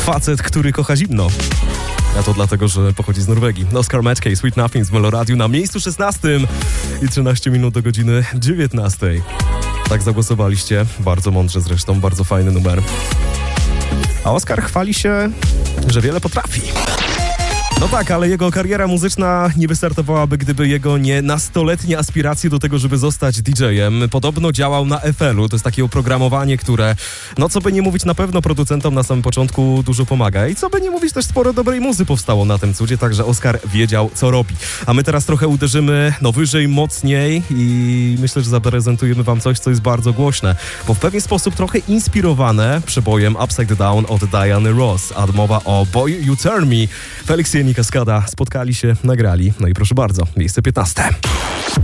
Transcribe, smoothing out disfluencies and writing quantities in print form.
facet, który kocha zimno. A to dlatego, że pochodzi z Norwegii. Oscar Mackey, Sweet Nothing z Meloradiu na miejscu 16 i 13 minut do godziny 19. Tak zagłosowaliście, bardzo mądrze zresztą, bardzo fajny numer. A Oscar chwali się, że wiele potrafi. No tak, ale jego kariera muzyczna nie wystartowałaby, gdyby jego nie nastoletnie aspiracje do tego, żeby zostać DJ-em. Podobno działał na FL-u, to jest takie oprogramowanie, które, no co by nie mówić, na pewno producentom na samym początku dużo pomaga. I co by nie mówić, też sporo dobrej muzy powstało na tym cudzie, także Oscar wiedział, co robi. A my teraz trochę uderzymy wyżej, mocniej i myślę, że zaprezentujemy wam coś, co jest bardzo głośne, bo w pewien sposób trochę inspirowane przebojem Upside Down od Diany Ross, a mowa o Boy You Turn Me. Felix i Kaskada spotkali się, nagrali, no i proszę bardzo, miejsce 15.